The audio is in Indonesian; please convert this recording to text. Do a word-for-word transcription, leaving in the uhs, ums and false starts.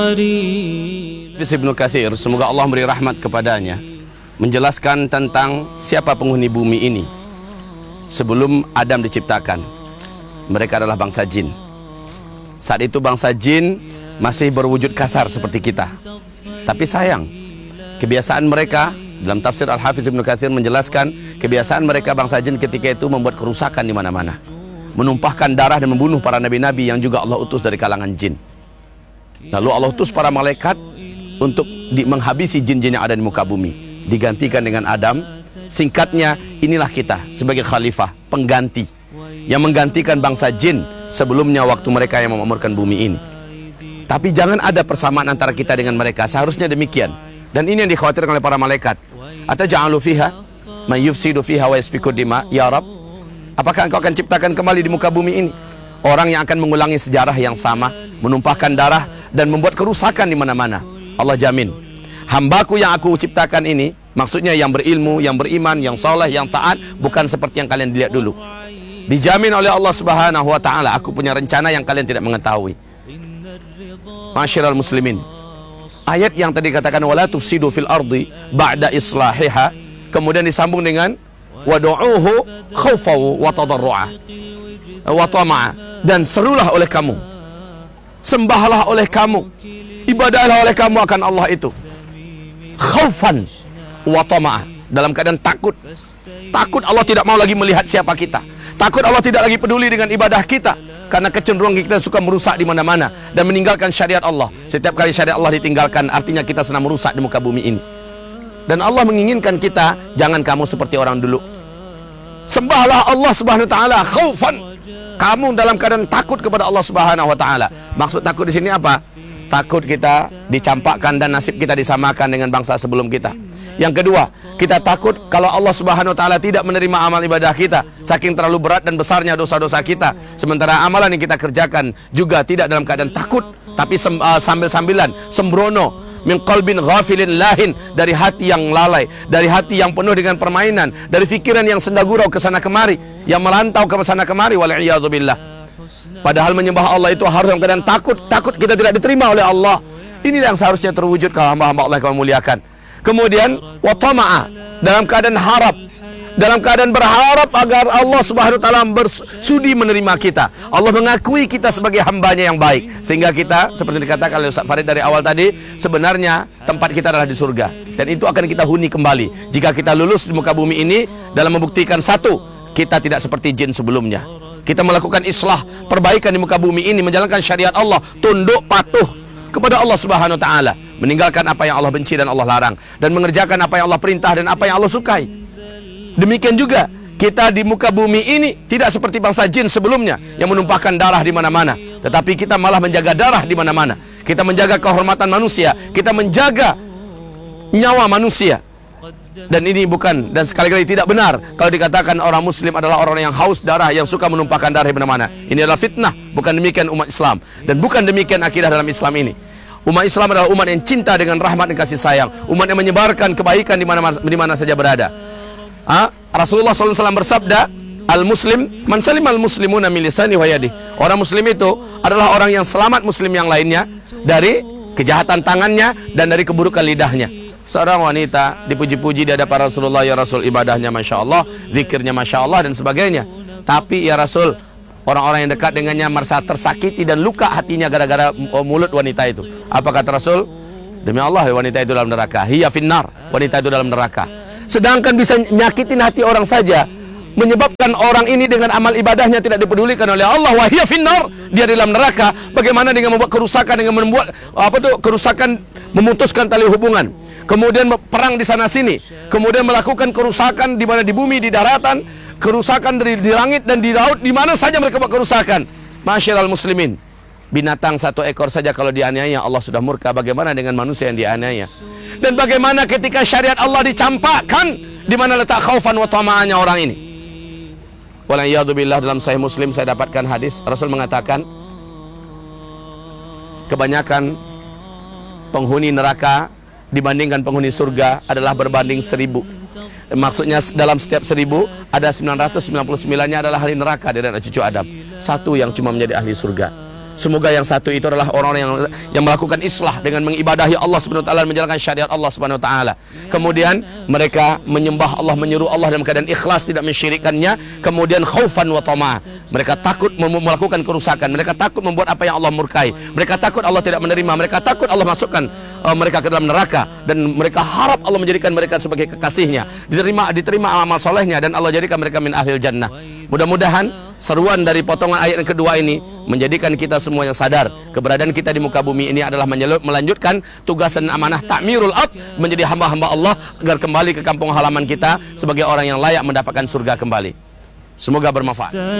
Ibnu Katsir, semoga Allah memberi rahmat kepadanya, menjelaskan tentang siapa penghuni bumi ini. Sebelum Adam diciptakan, mereka adalah bangsa jin. Saat itu bangsa jin masih berwujud kasar seperti kita. Tapi sayang, kebiasaan mereka, dalam tafsir Al-Hafiz Ibnu Katsir menjelaskan, kebiasaan mereka bangsa jin ketika itu membuat kerusakan di mana-mana, menumpahkan darah dan membunuh para nabi-nabi yang juga Allah utus dari kalangan jin. Lalu Allah utus para malaikat untuk di, menghabisi jin-jin yang ada di muka bumi, digantikan dengan Adam. Singkatnya, inilah kita sebagai khalifah, pengganti yang menggantikan bangsa jin sebelumnya waktu mereka yang memakmurkan bumi ini. Tapi jangan ada persamaan antara kita dengan mereka, seharusnya demikian. Dan ini yang dikhawatirkan oleh para malaikat. Ataj'alu fiha man yufsidu fiha wa yasfiku dima, ya Rabb, apakah engkau akan ciptakan kembali di muka bumi ini orang yang akan mengulangi sejarah yang sama, menumpahkan darah dan membuat kerusakan di mana-mana? Allah jamin, hambaku yang aku ciptakan ini, maksudnya yang berilmu, yang beriman, yang soleh, yang taat, bukan seperti yang kalian lihat dulu. Dijamin oleh Allah Subhanahu wa ta'ala, aku punya rencana yang kalian tidak mengetahui. Masyiral muslimin, ayat yang tadi katakan wala tufsidu fil ardi ba'da islahiha, kemudian disambung dengan wadu'uhu khawfaw wa tadarru'a wa tama'a, dan serulah oleh kamu, sembahlah oleh kamu, ibadahlah oleh kamu akan Allah itu, khaufan wa tama'a, dalam keadaan takut. Takut Allah tidak mau lagi melihat siapa kita, takut Allah tidak lagi peduli dengan ibadah kita, karena kecenderungan kita suka merusak di mana-mana dan meninggalkan syariat Allah. Setiap kali syariat Allah ditinggalkan, artinya kita sedang merusak di muka bumi ini. Dan Allah menginginkan kita, jangan kamu seperti orang dulu. Sembahlah Allah Subhanahu wa taala khaufan, kamu dalam keadaan takut kepada Allah Subhanahu wa taala. Maksud takut di sini apa? Takut kita dicampakkan dan nasib kita disamakan dengan bangsa sebelum kita. Yang kedua, kita takut kalau Allah Subhanahu wa taala tidak menerima amal ibadah kita, saking terlalu berat dan besarnya dosa-dosa kita. Sementara amalan yang kita kerjakan juga tidak dalam keadaan takut, tapi uh, sambil-sambilan, sembrono, min qalbin ghafilin lahin, dari hati yang lalai, dari hati yang penuh dengan permainan, dari fikiran yang sendagurau ke sana kemari, yang melantau ke sana kemari, wal'iyadzubillah. Padahal menyembah Allah itu harus dalam keadaan takut, takut kita tidak diterima oleh Allah. Inilah yang seharusnya terwujud kalau hamba-hamba Allah yang kami muliakan. Kemudian wa tama'a, dalam keadaan harap, dalam keadaan berharap agar Allah Subhanahu wa taala bersudi menerima kita. Allah mengakui kita sebagai hambanya yang baik, sehingga kita, seperti dikatakan oleh Ustaz Farid dari awal tadi, sebenarnya tempat kita adalah di surga, dan itu akan kita huni kembali jika kita lulus di muka bumi ini dalam membuktikan satu, kita tidak seperti jin sebelumnya. Kita melakukan islah, perbaikan di muka bumi ini, menjalankan syariat Allah, tunduk patuh kepada Allah Subhanahu wa taala, meninggalkan apa yang Allah benci dan Allah larang, dan mengerjakan apa yang Allah perintah dan apa yang Allah sukai. Demikian juga kita di muka bumi ini tidak seperti bangsa jin sebelumnya yang menumpahkan darah di mana-mana, tetapi kita malah menjaga darah di mana-mana. Kita menjaga kehormatan manusia, kita menjaga nyawa manusia. Dan ini bukan, dan sekali-kali tidak benar kalau dikatakan orang muslim adalah orang yang haus darah, yang suka menumpahkan darah di mana-mana. Ini adalah fitnah, bukan demikian umat Islam, dan bukan demikian akidah dalam Islam ini. Umat Islam adalah umat yang cinta dengan rahmat dan kasih sayang, umat yang menyebarkan kebaikan di mana di mana saja berada. Ha? Rasulullah shallallahu alaihi wasallam bersabda, al-muslim man salim al-muslimuna min lisani wa yadihi. Orang muslim itu adalah orang yang selamat muslim yang lainnya dari kejahatan tangannya dan dari keburukan lidahnya. Seorang wanita dipuji-puji di hadapan Rasulullah, ya Rasul, ibadahnya Masya Allah, zikirnya Masya Allah, dan sebagainya. Tapi ya Rasul, orang-orang yang dekat dengannya merasa tersakiti dan luka hatinya gara-gara mulut wanita itu. Apa kata Rasul? Demi Allah, wanita itu dalam neraka. Hiya finnar, wanita itu dalam neraka. Sedangkan bisa nyakitin hati orang saja, menyebabkan orang ini dengan amal ibadahnya tidak dipedulikan oleh Allah, wa hiya finnar, dia di dalam neraka. Bagaimana dengan membuat kerusakan, dengan membuat apa tuh kerusakan, memutuskan tali hubungan, kemudian perang di sana sini, kemudian melakukan kerusakan di mana, di bumi, di daratan, kerusakan dari di langit dan di laut, di mana saja mereka buat kerusakan. Masyiral muslimin, binatang satu ekor saja kalau dianiaya Allah sudah murka, bagaimana dengan manusia yang dianiaya? Dan bagaimana ketika syariat Allah dicampakkan, di mana letak khaufan wa tama'anya orang ini? Wala'iyadzubillah, dalam Sahih Muslim saya dapatkan hadis, Rasul mengatakan, kebanyakan penghuni neraka dibandingkan penghuni surga adalah berbanding seribu. Maksudnya dalam setiap seribu ada sembilan ratus sembilan puluh sembilan nya adalah ahli neraka dari anak cucu Adam, satu yang cuma menjadi ahli surga. Semoga yang satu itu adalah orang-orang yang yang melakukan islah dengan mengibadahi Allah Subhanahu wa taala, menjalankan syariat Allah Subhanahu wa taala. Kemudian mereka menyembah Allah, menyeru Allah dalam keadaan ikhlas, tidak mensyirikkannya. Kemudian khaufan wa tama'. Mereka takut melakukan kerusakan, mereka takut membuat apa yang Allah murkai, mereka takut Allah tidak menerima, mereka takut Allah masukkan uh, mereka ke dalam neraka, dan mereka harap Allah menjadikan mereka sebagai kekasihnya, diterima diterima amal solehnya, dan Allah jadikan mereka min ahlil jannah. Mudah-mudahan seruan dari potongan ayat yang kedua ini menjadikan kita semuanya sadar keberadaan kita di muka bumi ini adalah melanjutkan tugas dan amanah ta'mirul ard, menjadi hamba-hamba Allah agar kembali ke kampung halaman kita sebagai orang yang layak mendapatkan surga kembali. Semoga bermanfaat.